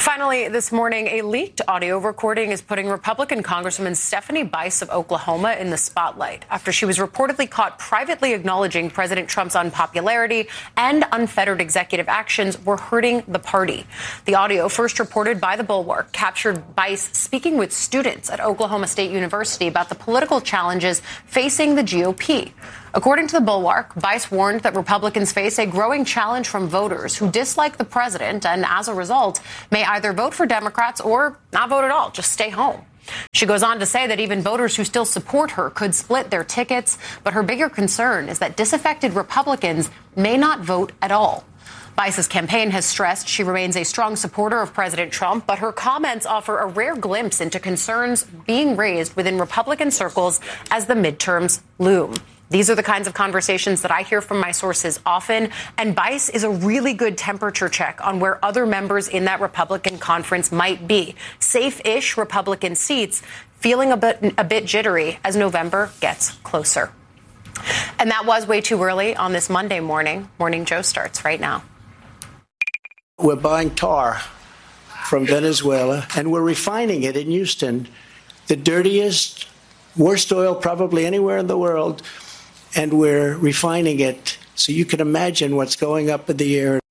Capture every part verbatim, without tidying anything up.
Finally, this morning, a leaked audio recording is putting Republican Congresswoman Stephanie Bice of Oklahoma in the spotlight after she was reportedly caught privately acknowledging President Trump's unpopularity and unfettered executive actions were hurting the party. The audio, first reported by the Bulwark, captured Bice speaking with students at Oklahoma State University about the political challenges facing the G O P. According to the Bulwark, Bice warned that Republicans face a growing challenge from voters who dislike the president and, as a result, may either vote for Democrats or not vote at all, just stay home. She goes on to say that even voters who still support her could split their tickets, but her bigger concern is that disaffected Republicans may not vote at all. Bice's campaign has stressed she remains a strong supporter of President Trump, but her comments offer a rare glimpse into concerns being raised within Republican circles as the midterms loom. These are the kinds of conversations that I hear from my sources often, and Bice is a really good temperature check on where other members in that Republican conference might be. Safe-ish Republican seats feeling a bit, a bit jittery as November gets closer. And that was way too early on this Monday morning. Morning Joe starts right now. We're buying tar from Venezuela, and we're refining it in Houston, the dirtiest, worst oil probably anywhere in the world. And we're refining it so you can imagine what's going up in the air.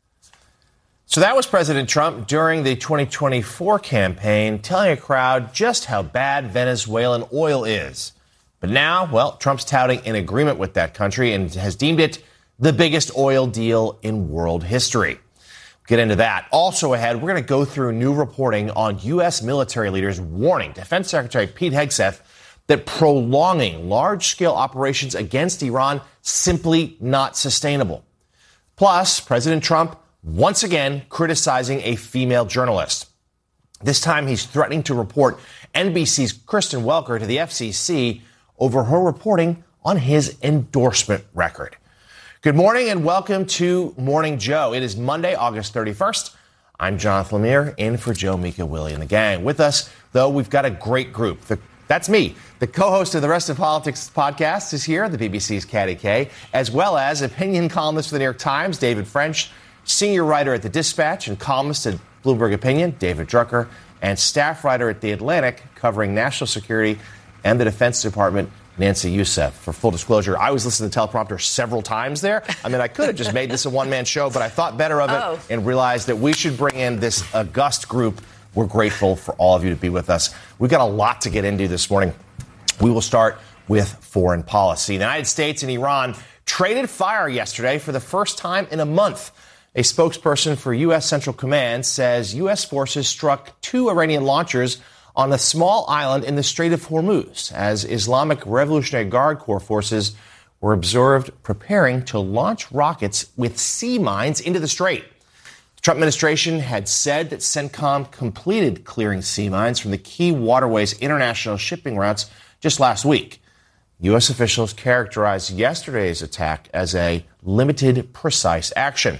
So that was President Trump during the twenty twenty-four campaign, telling a crowd just how bad Venezuelan oil is. But now, well, Trump's touting an agreement with that country and has deemed it the biggest oil deal in world history. We'll get into that. Also ahead, we're going to go through new reporting on U S military leaders warning Defense Secretary Pete Hegseth that prolonging large-scale operations against Iran simply not sustainable. Plus, President Trump once again criticizing a female journalist. This time, he's threatening to report N B C's Kristen Welker to the F C C over her reporting on his endorsement record. Good morning and welcome to Morning Joe. It is Monday, August thirty-first. I'm Jonathan Lemire, in for Joe, Mika, Willie, and the gang. With us, though, we've got a great group. The That's me. The co-host of the Rest of Politics podcast is here, the B B C's Caddy K, as well as opinion columnist for the New York Times, David French, senior writer at The Dispatch and columnist at Bloomberg Opinion, David Drucker, and staff writer at The Atlantic, covering national security and the Defense Department, Nancy Youssef. For full disclosure, I was listening to the teleprompter several times there. I mean, I could have just made this a one-man show, but I thought better of it oh. and realized that we should bring in this august group. We're grateful for all of you to be with us. We've got a lot to get into this morning. We will start with foreign policy. The United States and Iran traded fire yesterday for the first time in a month. A spokesperson for U S. Central Command says U S forces struck two Iranian launchers on a small island in the Strait of Hormuz as Islamic Revolutionary Guard Corps forces were observed preparing to launch rockets with sea mines into the strait. The Trump administration had said that CENTCOM completed clearing sea mines from the key waterways international shipping routes just last week. U S officials characterized yesterday's attack as a limited, precise action.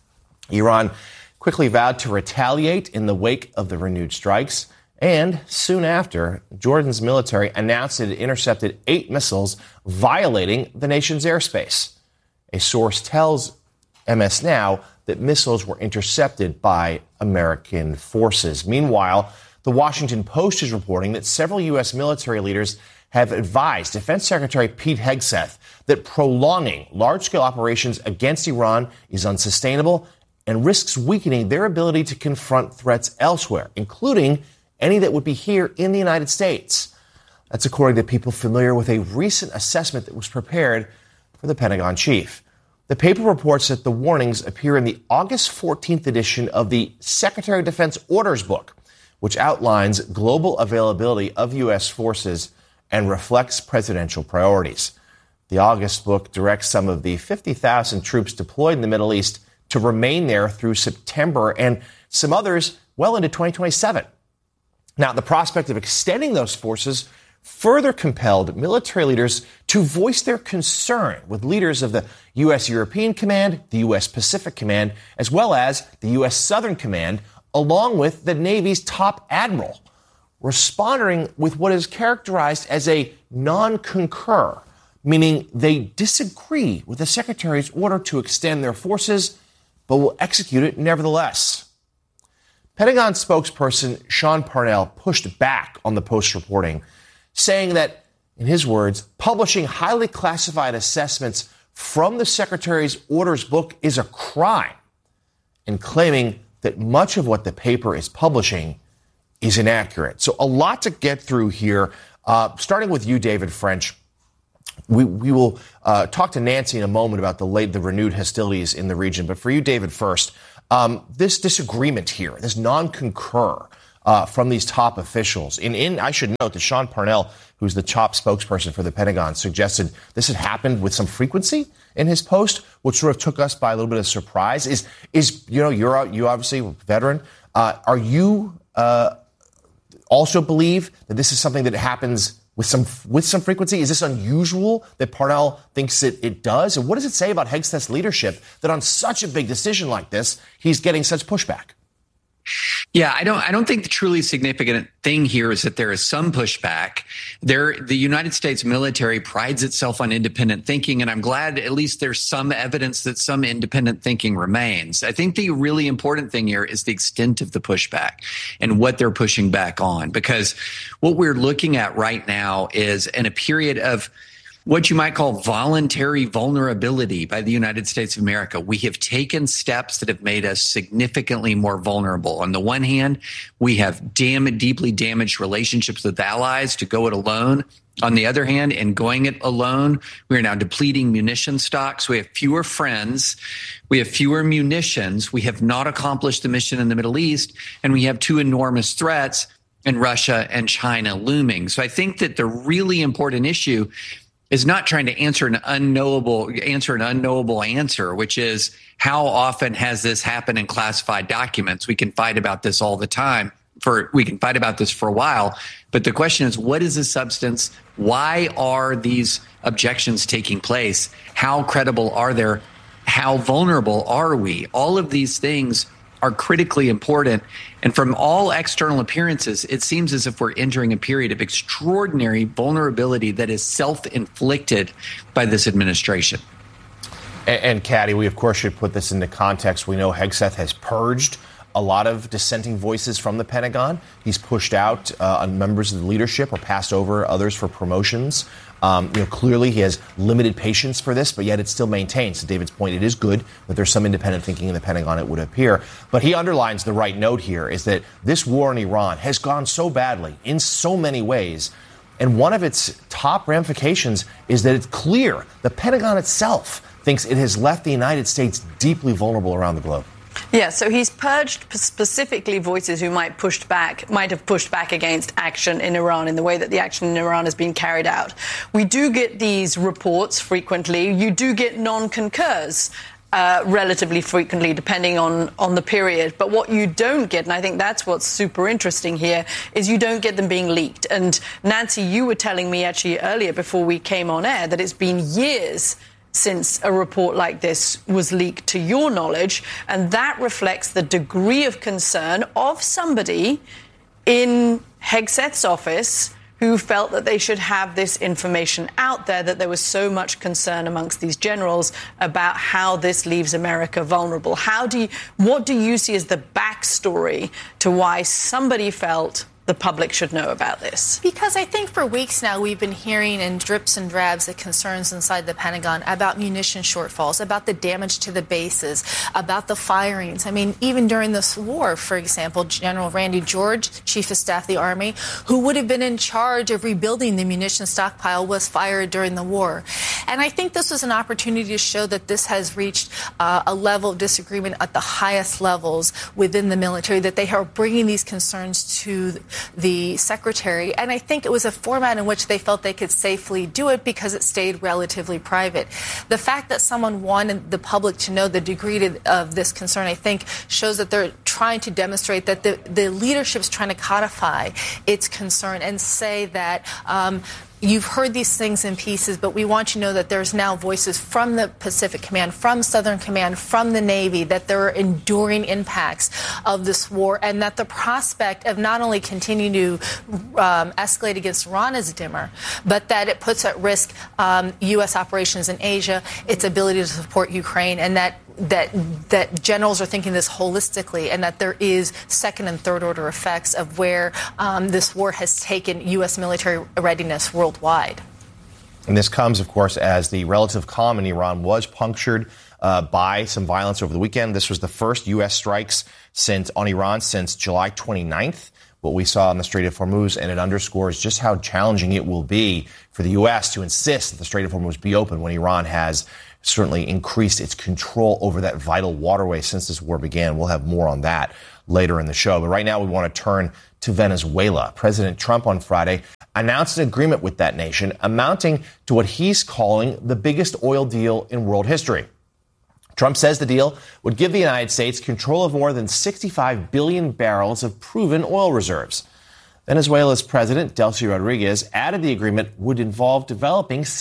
Iran quickly vowed to retaliate in the wake of the renewed strikes. And soon after, Jordan's military announced it had intercepted eight missiles violating the nation's airspace. A source tells M S Now that missiles were intercepted by American forces. Meanwhile, the Washington Post is reporting that several U S military leaders have advised Defense Secretary Pete Hegseth that prolonging large-scale operations against Iran is unsustainable and risks weakening their ability to confront threats elsewhere, including any that would be here in the United States. That's according to people familiar with a recent assessment that was prepared for the Pentagon chief. The paper reports that the warnings appear in the August fourteenth edition of the Secretary of Defense Orders Book, which outlines global availability of U S forces and reflects presidential priorities. The August book directs some of the fifty thousand troops deployed in the Middle East to remain there through September and some others well into twenty twenty-seven. Now, the prospect of extending those forces further compelled military leaders to voice their concern with leaders of the U S. European Command, the U S. Pacific Command, as well as the U S. Southern Command, along with the Navy's top admiral, responding with what is characterized as a non-concur, meaning they disagree with the Secretary's order to extend their forces, but will execute it nevertheless. Pentagon spokesperson Sean Parnell pushed back on the Post's reporting, saying that, in his words, publishing highly classified assessments from the secretary's orders book is a crime, and claiming that much of what the paper is publishing is inaccurate. So a lot to get through here, uh, starting with you, David French. We, we will uh, talk to Nancy in a moment about the late, the renewed hostilities in the region. But for you, David, first, um, this disagreement here, this non-concur uh, from these top officials. In, in, I should note that Sean Parnell, who's the top spokesperson for the Pentagon, suggested this had happened with some frequency in his post, which sort of took us by a little bit of surprise. Is, is you know, you're you obviously a veteran. Uh, are you uh, also believe that this is something that happens with some with some frequency? Is this unusual that Parnell thinks it, it does? And what does it say about Hegseth's leadership that on such a big decision like this, he's getting such pushback? Yeah, I don't I don't think the truly significant thing here is that there is some pushback. There, the United States military prides itself on independent thinking, and I'm glad at least there's some evidence that some independent thinking remains. I think the really important thing here is the extent of the pushback and what they're pushing back on, because what we're looking at right now is in a period of what you might call voluntary vulnerability by the United States of America. We have taken steps that have made us significantly more vulnerable. On the one hand, we have dam- deeply damaged relationships with allies to go it alone. On the other hand, in going it alone, we are now depleting munition stocks. We have fewer friends. We have fewer munitions. We have not accomplished the mission in the Middle East. And we have two enormous threats in Russia and China looming. So I think that the really important issue is not trying to answer an unknowable answer an unknowable answer, which is how often has this happened in classified documents? We can fight about this all the time. For we can fight about this for a while, but the question is, what is the substance? Why are these objections taking place? How credible are they? How vulnerable are we? All of these things are critically important. And from all external appearances, it seems as if we're entering a period of extraordinary vulnerability that is self-inflicted by this administration. And, and Caddy, we of course should put this into context. We know Hegseth has purged a lot of dissenting voices from the Pentagon. He's pushed out uh, members of the leadership or passed over others for promotions. Um, you know, clearly he has limited patience for this, but yet it still maintains, to David's point, it is good that there's some independent thinking in the Pentagon, it would appear. But he underlines the right note here is that this war in Iran has gone so badly in so many ways. And one of its top ramifications is that it's clear the Pentagon itself thinks it has left the United States deeply vulnerable around the globe. Yeah, so he's purged specifically voices who might pushed back, might have pushed back against action in Iran in the way that the action in Iran has been carried out. We do get these reports frequently. You do get non-concurs uh, relatively frequently, depending on, on the period. But what you don't get, and I think that's what's super interesting here, is you don't get them being leaked. And Nancy, you were telling me actually earlier before we came on air that it's been years since a report like this was leaked to your knowledge, and that reflects the degree of concern of somebody in Hegseth's office who felt that they should have this information out there, that there was so much concern amongst these generals about how this leaves America vulnerable. How do you, what do you see as the backstory to why somebody felt the public should know about this? Because I think for weeks now we've been hearing in drips and drabs the concerns inside the Pentagon about munition shortfalls, about the damage to the bases, about the firings. I mean, even during this war, for example, General Randy George, Chief of Staff of the Army, who would have been in charge of rebuilding the munition stockpile, was fired during the war. And I think this was an opportunity to show that this has reached uh, a level of disagreement at the highest levels within the military, that they are bringing these concerns to the secretary. And I think it was a format in which they felt they could safely do it because it stayed relatively private. The fact that someone wanted the public to know the degree of this concern, I think, shows that they're trying to demonstrate that the, the leadership's trying to codify its concern and say that um, you've heard these things in pieces, but we want you to know that there's now voices from the Pacific Command, from Southern Command, from the Navy, that there are enduring impacts of this war, and that the prospect of not only continuing to um, escalate against Iran is dimmer, but that it puts at risk um, U S operations in Asia, its ability to support Ukraine, and that that that generals are thinking this holistically, and that there is second and third order effects of where um, this war has taken U S military readiness worldwide. And this comes, of course, as the relative calm in Iran was punctured uh, by some violence over the weekend. This was the first U S strikes since on Iran since July twenty-ninth. What we saw in the Strait of Hormuz, and it underscores just how challenging it will be for the U S to insist that the Strait of Hormuz be open when Iran has certainly increased its control over that vital waterway since this war began. We'll have more on that later in the show. But right now we want to turn to Venezuela. President Trump on Friday announced an agreement with that nation amounting to what he's calling the biggest oil deal in world history. Trump says the deal would give the United States control of more than sixty-five billion barrels of proven oil reserves. Venezuela's president, Delcy Rodriguez, added the agreement would involve developing